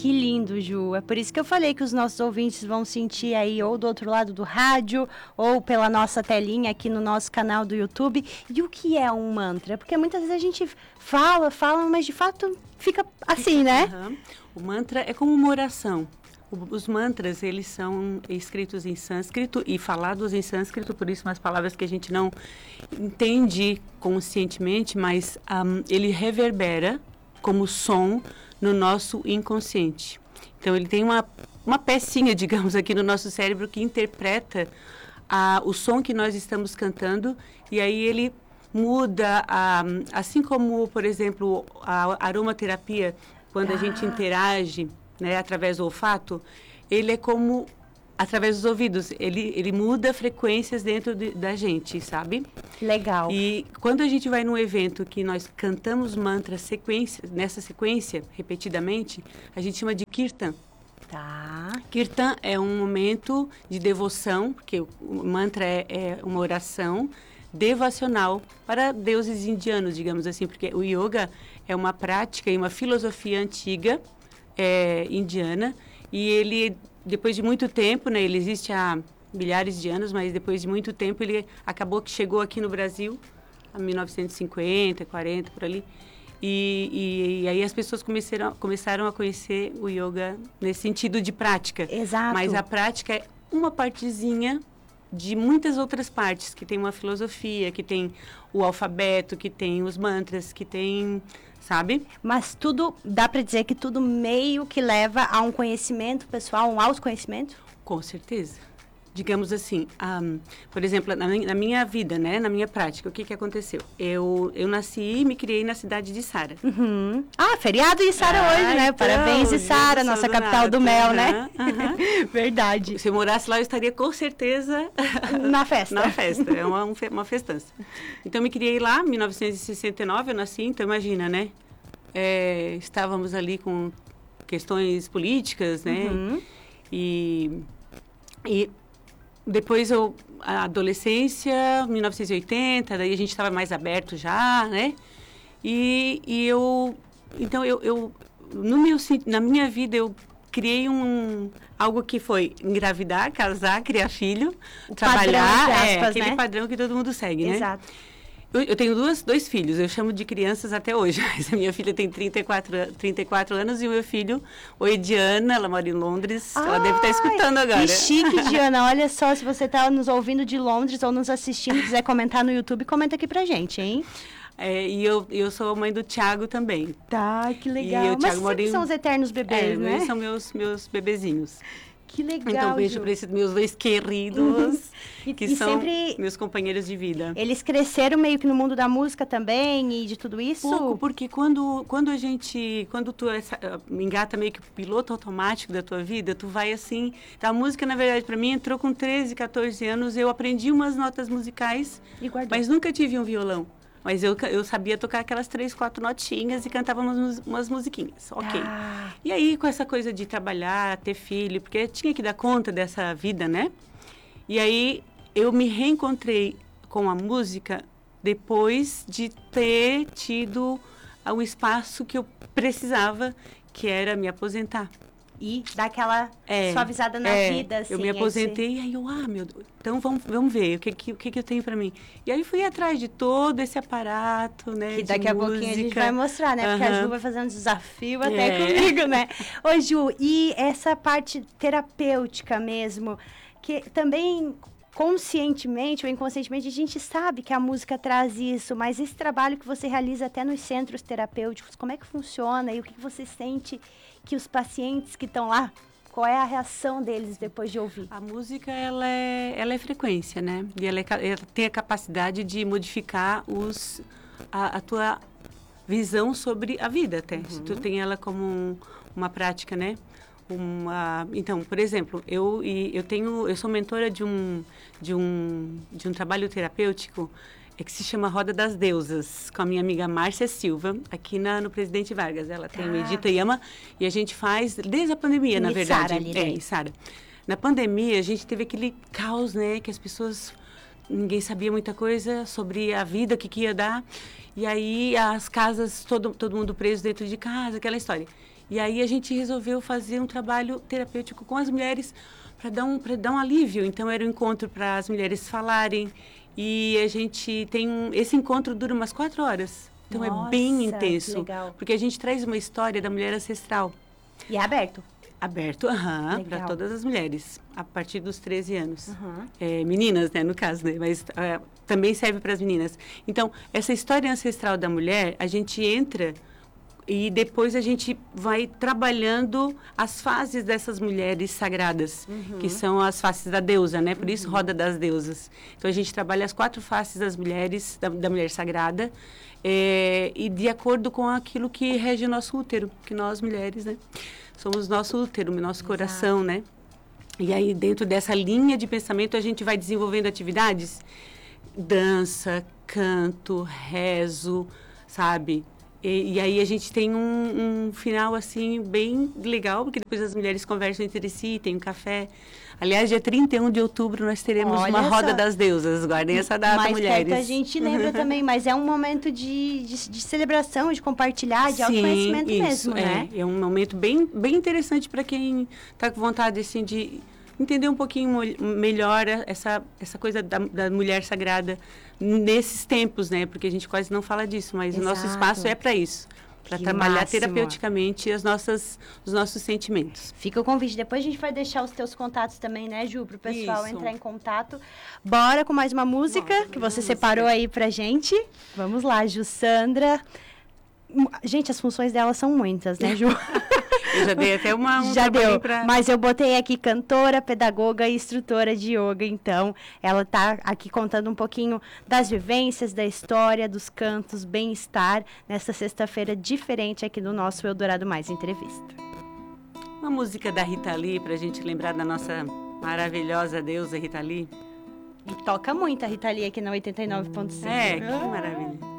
Que lindo, Ju. É por isso que eu falei que os nossos ouvintes vão sentir aí ou do outro lado do rádio ou pela nossa telinha aqui no nosso canal do YouTube. E o que é um mantra? Porque muitas vezes a gente fala, mas de fato fica assim, né? Uhum. O mantra é como uma oração. Os mantras, eles são escritos em sânscrito e falados em sânscrito, por isso umas palavras que a gente não entende conscientemente, mas ele reverbera como som no nosso inconsciente. Então, ele tem uma pecinha, digamos, aqui no nosso cérebro que interpreta o som que nós estamos cantando, e aí ele muda, assim como, por exemplo, a aromaterapia, quando a gente interage, né, através do olfato, ele é como através dos ouvidos, ele muda frequências dentro da gente, sabe? Legal. E quando a gente vai num evento que nós cantamos mantras nessa sequência, repetidamente, a gente chama de kirtan. Tá. Kirtan é um momento de devoção, porque o mantra é uma oração devocional para deuses indianos, digamos assim, porque o yoga é uma prática e uma filosofia antiga indiana, e ele, depois de muito tempo, né, ele existe há milhares de anos, mas depois de muito tempo ele acabou que chegou aqui no Brasil, em 1950, 40, por ali, e aí as pessoas começaram a conhecer o yoga nesse sentido de prática. Exato. Mas a prática é uma partezinha de muitas outras partes, que tem uma filosofia, que tem o alfabeto, que tem os mantras, que tem, sabe? Mas tudo, dá para dizer que tudo meio que leva a um conhecimento pessoal, um autoconhecimento? Com certeza. Digamos assim, por exemplo, na minha vida, né, na minha prática, o que aconteceu? Eu nasci e me criei na cidade de Sara. Uhum. Feriado de Sara hoje, né? Então, parabéns de Sara, nossa capital do mel, né? Verdade. Se eu morasse lá, eu estaria com certeza na festa. Na festa, é uma festança. Então, me criei lá, em 1969, eu nasci, então imagina, né? Estávamos ali com questões políticas, né? Uhum. E depois a adolescência, 1980, daí a gente estava mais aberto já, né? Então na minha vida eu criei algo que foi engravidar, casar, criar filho, trabalhar, padrão, aspas, aquele né? padrão que todo mundo segue, né? Exato. Eu tenho dois filhos, eu chamo de crianças até hoje, mas a minha filha tem 34 anos e o meu filho, oi, Diana, ela mora em Londres, ela deve estar escutando agora. Que chique, Diana, olha só, se você está nos ouvindo de Londres ou nos assistindo, quiser comentar no YouTube, comenta aqui pra gente, hein? E eu sou a mãe do Thiago também. Tá, que legal. Mas sempre são os eternos bebês, né? São meus bebezinhos. Que legal, então, beijo para esses meus dois queridos, que são sempre meus companheiros de vida. Eles cresceram meio que no mundo da música também e de tudo isso? Pouco, porque quando tu engata meio que o piloto automático da tua vida, tu vai assim... A música, na verdade, para mim, entrou com 13, 14 anos, eu aprendi umas notas musicais, mas nunca tive um violão. Mas eu sabia tocar aquelas 3, 4 notinhas e cantava umas musiquinhas, ok. E aí, com essa coisa de trabalhar, ter filho, porque tinha que dar conta dessa vida, né? E aí, eu me reencontrei com a música depois de ter tido o espaço que eu precisava, que era me aposentar. E dar aquela suavizada na vida, assim. Eu me aposentei e aí meu Deus, então vamos ver o que eu tenho para mim. E aí fui atrás de todo esse aparato, né, que daqui a pouquinho a gente vai mostrar, né? Porque a Ju vai fazer um desafio até comigo, né? Ô, Ju, e essa parte terapêutica mesmo, que também... conscientemente ou inconscientemente, a gente sabe que a música traz isso, mas esse trabalho que você realiza até nos centros terapêuticos, como é que funciona e o que você sente que os pacientes que estão lá, qual é a reação deles depois de ouvir? A música, ela é frequência, né? E ela tem a capacidade de modificar a tua visão sobre a vida até. Se tu tem ela como uma prática, né? Então, por exemplo, eu sou mentora de um trabalho terapêutico que se chama Roda das Deusas, com a minha amiga Márcia Silva, aqui no Presidente Vargas. Ela tem Medita Yama e a gente faz desde a pandemia, na verdade. Em Sara. Na pandemia, a gente teve aquele caos, né, que as pessoas... Ninguém sabia muita coisa sobre a vida, o que ia dar. E aí, as casas, todo mundo preso dentro de casa, aquela história. E aí a gente resolveu fazer um trabalho terapêutico com as mulheres para dar um alívio. Então era um encontro para as mulheres falarem e a gente tem esse encontro dura umas 4 horas. Então é bem intenso, porque a gente traz uma história da mulher ancestral. E é aberto? Aberto, para todas as mulheres, a partir dos 13 anos. Meninas, né, no caso, né, mas também serve para as meninas. Então, essa história ancestral da mulher, a gente entra e depois a gente vai trabalhando as fases dessas mulheres sagradas, que são as faces da deusa, né? Por isso, Roda das Deusas. Então, a gente trabalha as 4 faces das mulheres, da mulher sagrada, e de acordo com aquilo que rege o nosso útero, que nós, mulheres, né? Somos nosso útero, nosso coração, né? E aí, dentro dessa linha de pensamento, a gente vai desenvolvendo atividades, dança, canto, rezo, sabe? E aí a gente tem um final, assim, bem legal, porque depois as mulheres conversam entre si, tem um café. Aliás, dia 31 de outubro nós teremos uma Roda das Deusas. Guardem essa data, mulheres. Mas a gente lembra também, mas é um momento de celebração, de compartilhar, de autoconhecimento mesmo, né? É um momento bem, bem interessante para quem está com vontade, assim, de entender um pouquinho melhor essa coisa da mulher sagrada nesses tempos, né? Porque a gente quase não fala disso, mas o nosso espaço é para isso. Para trabalhar terapeuticamente os nossos sentimentos. Fica o convite. Depois a gente vai deixar os teus contatos também, né, Ju? Para o pessoal entrar em contato. Bora com mais uma música que você separou aí pra gente. Vamos lá, Jussandra. Gente, as funções dela são muitas, né, Ju? Eu já dei até já deu, mas eu botei aqui cantora, pedagoga e instrutora de yoga, então ela tá aqui contando um pouquinho das vivências, da história, dos cantos, bem-estar, nessa sexta-feira diferente aqui do nosso Eldorado Mais Entrevista. Uma música da Rita Lee, pra gente lembrar da nossa maravilhosa deusa Rita Lee. E toca muito a Rita Lee aqui na 89.5. Que maravilha.